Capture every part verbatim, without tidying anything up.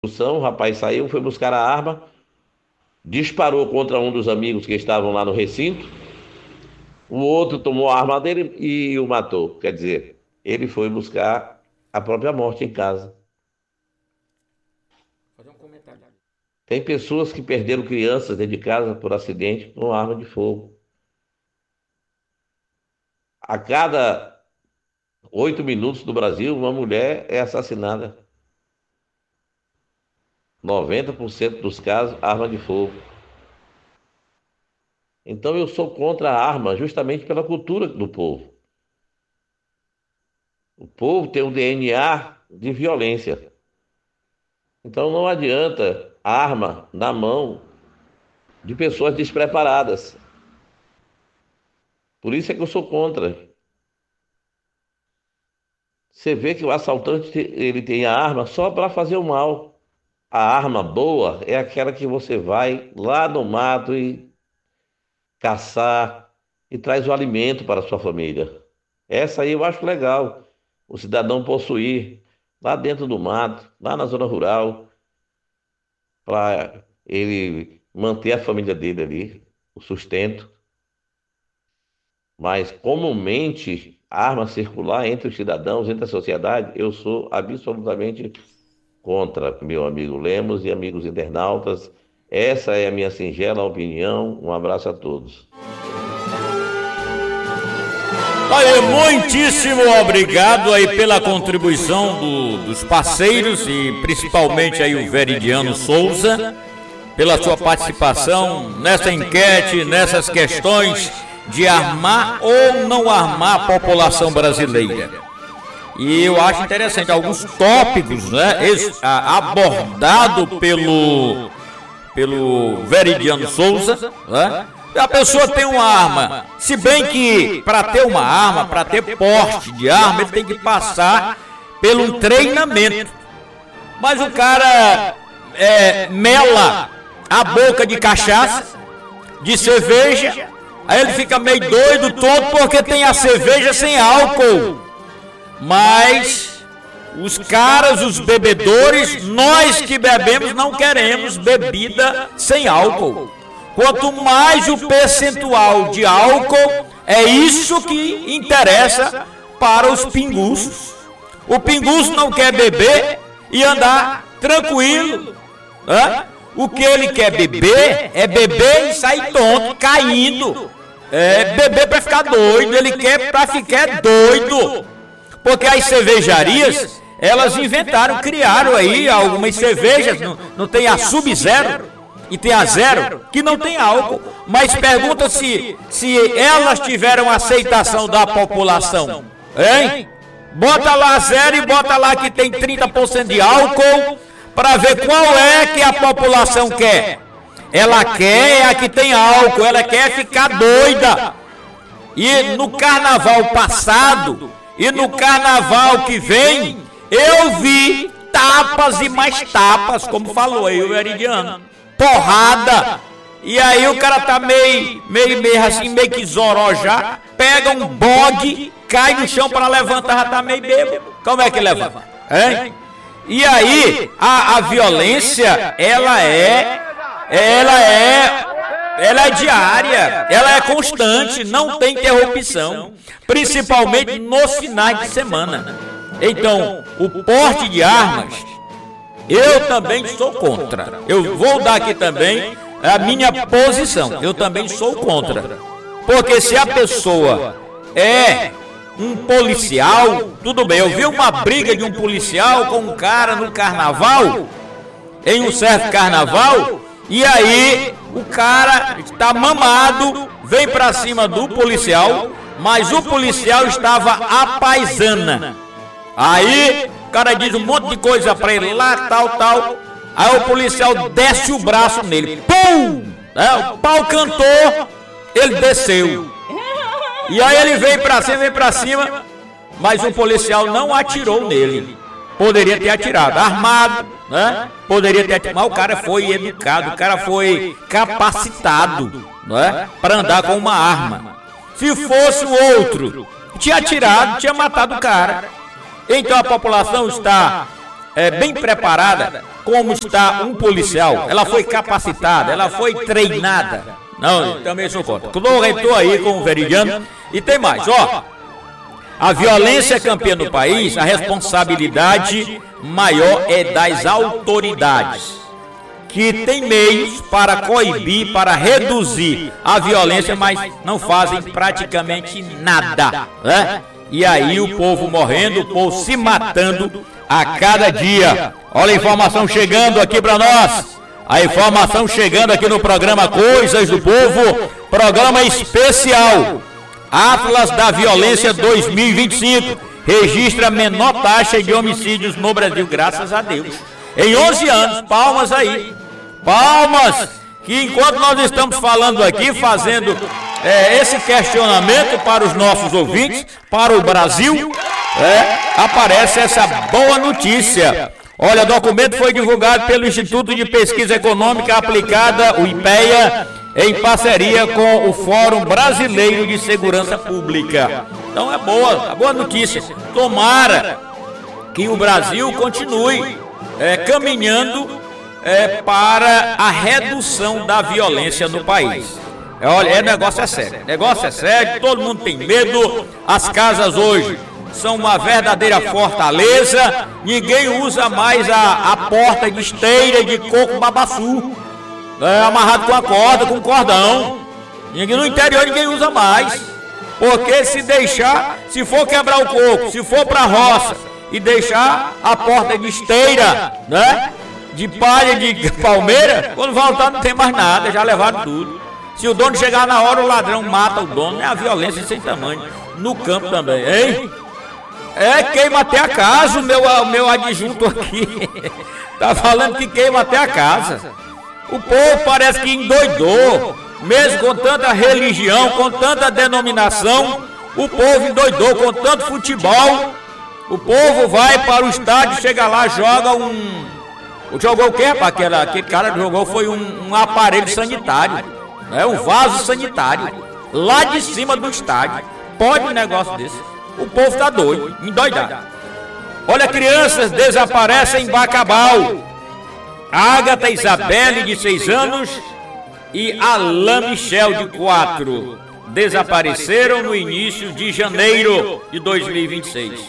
O rapaz saiu, foi buscar a arma, disparou contra um dos amigos que estavam lá no recinto. O outro tomou a arma dele e o matou. Quer dizer, ele foi buscar a própria morte em casa. Fazer um comentário. Tem pessoas que perderam crianças dentro de casa por acidente com arma de fogo. A cada oito minutos no Brasil, uma mulher é assassinada. noventa por cento dos casos, arma de fogo. Então eu sou contra a arma justamente pela cultura do povo. O povo tem um D N A de violência. Então não adianta arma na mão de pessoas despreparadas. Por isso é que eu sou contra. Você vê que o assaltante ele tem a arma só para fazer o mal. A arma boa é aquela que você vai lá no mato e caçar e traz o alimento para a sua família. Essa aí eu acho legal, o cidadão possuir lá dentro do mato, lá na zona rural, para ele manter a família dele ali, o sustento. Mas comumente, arma circular entre os cidadãos, entre a sociedade, eu sou absolutamente contra, meu amigo Lemos e amigos internautas. Essa é a minha singela opinião. Um abraço a todos. Aí, muitíssimo obrigado aí pela contribuição do, dos parceiros e principalmente aí o Veridiano Souza, pela sua participação nessa enquete, nessas questões de armar ou não armar a população brasileira. E eu acho interessante alguns tópicos, né, abordado pelo pelo Veridiano Souza, né? A pessoa tem uma arma, se bem que para ter uma arma, para ter porte de arma, ele tem que passar pelo treinamento. Mas o cara é, mela a boca de cachaça, de cerveja, aí ele fica meio doido todo porque tem a cerveja sem álcool. Mas os caras, os bebedores, nós que bebemos não queremos bebida sem álcool. Quanto mais o percentual de álcool, é isso que interessa para os pinguços. O pinguço não quer beber e andar tranquilo, né? O que ele quer beber é beber e sair tonto, caindo. É beber para ficar doido, ele quer para ficar doido. Porque as cervejarias, elas inventaram, criaram aí algumas cervejas, não, não tem a Sub-Zero e tem a Zero, que não tem álcool. Mas pergunta se, se elas tiveram aceitação da população, hein? Bota lá Zero e bota lá que tem trinta por cento de álcool, para ver qual é que a população quer. Ela quer a que tem álcool, ela quer ficar doida. E no carnaval passado e no carnaval que vem, eu vi tapas e mais tapas, como falou aí o Veridiano. Porrada. E aí o cara tá meio, meio, meio assim, meio que zoró já, pega um bogue, cai no chão para levantar, já tá meio bêbado. Como é que levanta? Hein? E aí, a, a violência, ela é, ela é, ela é diária, ela é constante, não tem interrupção, principalmente nos finais de semana. Então, o porte de armas, eu também sou contra. Eu vou dar aqui também a minha posição, eu também sou contra. Porque se a pessoa é um policial, tudo bem, eu vi uma briga de um policial com um cara no carnaval, em um certo carnaval, e aí o cara está mamado, vem pra cima do policial, mas o policial estava à paisana. Aí o cara diz um monte de coisa pra ele lá, tal, tal, aí o policial desce o braço nele, pum! É, o pau cantou, ele desceu. E aí ele vem pra cima, vem pra cima, mas o policial não atirou nele. Poderia ter atirado, armado, né? Poderia ter atirado, mas o cara foi educado, o cara foi capacitado, né? Para andar com uma arma. Se fosse o outro, tinha atirado, tinha matado o cara. Então a população está é, bem preparada como está um policial. Ela foi capacitada, ela foi treinada. Não, também sou contra. Corretor aí com o Veridiano. E tem mais, ó. A violência é campeã no país, a responsabilidade maior é das autoridades, que tem meios para coibir, para reduzir a violência, mas não fazem praticamente nada, né? E aí o povo morrendo, o povo se matando a cada dia. Olha a informação chegando aqui para nós. A informação chegando aqui no programa Coisas do Povo, programa especial. Atlas da Violência dois mil e vinte e cinco registra menor taxa de homicídios no Brasil, graças a Deus. Em onze anos, palmas aí. Palmas, que enquanto nós estamos falando aqui, fazendo é, esse questionamento para os nossos ouvintes, para o Brasil, é, aparece essa boa notícia. Olha, o documento foi divulgado pelo Instituto de Pesquisa Econômica Aplicada, o IPEA, em parceria com o Fórum Brasileiro de Segurança Pública. Então é boa, a boa notícia. Tomara que o Brasil continue é, caminhando é, para a redução da violência no país. É, olha, é negócio é sério, negócio é sério, todo mundo tem medo. As casas hoje são uma verdadeira fortaleza. Ninguém usa mais a, a porta de esteira de coco babaçu, é, amarrado com a corda, com cordão. Ninguém, no interior ninguém usa mais, porque se deixar, se for quebrar o coco, se for para a roça e deixar a porta de esteira, né, de palha, de palmeira, quando voltar não tem mais nada, já levaram tudo. Se o dono chegar na hora, o ladrão mata o dono. É a violência sem tamanho. No campo também, hein? É, queima até a casa. O meu, o meu adjunto aqui tá falando que queima até a casa. O povo parece que endoidou. Mesmo com tanta religião, com tanta denominação, o povo endoidou com tanto futebol. O povo vai para o estádio, chega lá, joga um... Jogou o quê? Aquele, aquele cara que jogou foi um, um aparelho sanitário, né? Um vaso sanitário, lá de cima do estádio. Pode um negócio desse? O povo tá doido, endoidado. Olha, crianças desaparecem em Bacabal. Agatha Isabelle, de seis anos, e Alain Michel, de quatro, desapareceram no início de janeiro de dois mil e vinte e seis.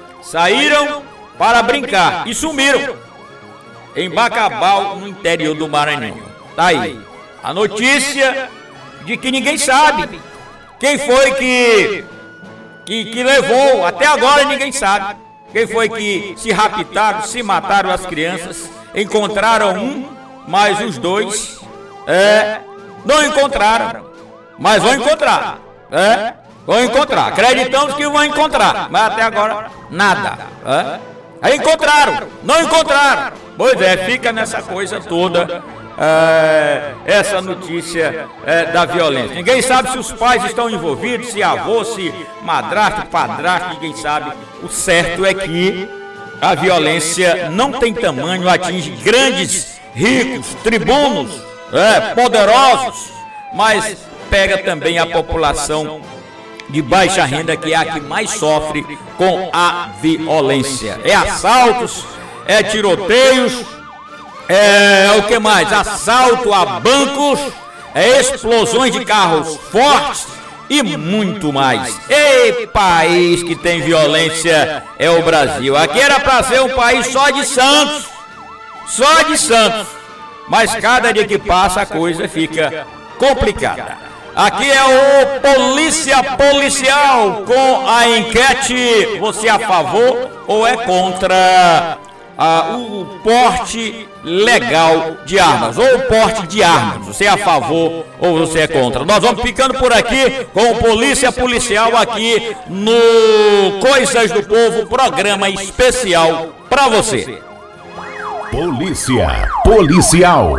Saíram para brincar e sumiram em Bacabal, no interior do Maranhão. Tá aí a notícia de que ninguém sabe quem foi que, que, que levou. Até agora ninguém sabe quem foi que se raptaram, se mataram as crianças. Encontraram um, mas os dois é, não encontraram. Mas vão encontrar, é, vão encontrar. Acreditamos que vão encontrar, mas até agora nada. É. Aí encontraram, não encontraram. Pois é, fica nessa coisa toda, é, essa notícia é, da violência. Ninguém sabe se os pais estão envolvidos, se avô, se madrasto, padrasto, ninguém sabe. O certo é que a violência não tem tamanho, atinge grandes, ricos, tribunos, é, poderosos, mas pega também a população de baixa renda, que é a que mais sofre com a violência. É assaltos, é tiroteios, é o que mais? Assalto a bancos, é explosões de carros fortes e muito mais. Ei, país que tem violência é o Brasil. Aqui era para ser um país só de santos, só de santos. Mas cada dia que passa a coisa fica complicada. Aqui é o Polícia Policial com a enquete: você é a favor ou é contra ah, o porte legal de armas, ou o porte de armas? Você é a favor ou você é contra? Nós vamos ficando por aqui com o Polícia Policial aqui no Coisas do Povo, programa especial para você. Polícia Policial.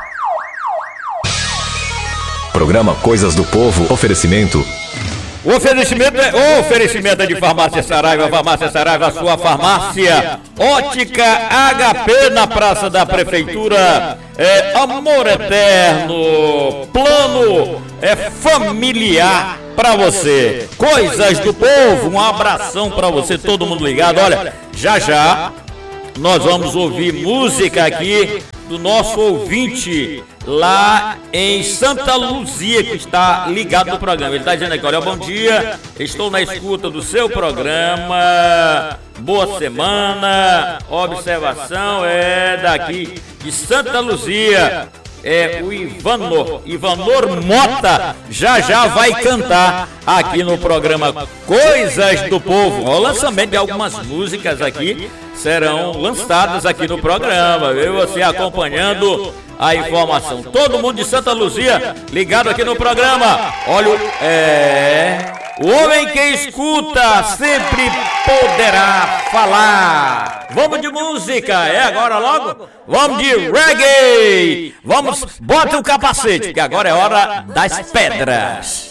Programa Coisas do Povo, oferecimento. O oferecimento é o oferecimento é de Farmácia Saraiva, Farmácia Saraiva, a sua farmácia. Ótica H P na Praça da Prefeitura. É amor eterno. Plano é familiar para você. Coisas do Povo, um abração para você, todo mundo ligado. Olha, já já nós vamos ouvir música aqui do nosso ouvinte lá em Santa Luzia, que está ligado no programa. Ele está dizendo aqui, olha, bom dia, estou na escuta do seu programa, boa semana, observação é daqui de Santa Luzia. É o Ivanor, Ivanor Mota, já já vai cantar aqui no programa Coisas do Povo. O lançamento de algumas músicas aqui serão lançadas aqui no programa, viu? Você acompanhando a informação. Todo mundo de Santa Luzia ligado aqui no programa. Olha, é... o homem que escuta sempre poderá falar. Vamos de música, é agora logo? Vamos de reggae. Vamos, bota o capacete, que agora é hora das pedras.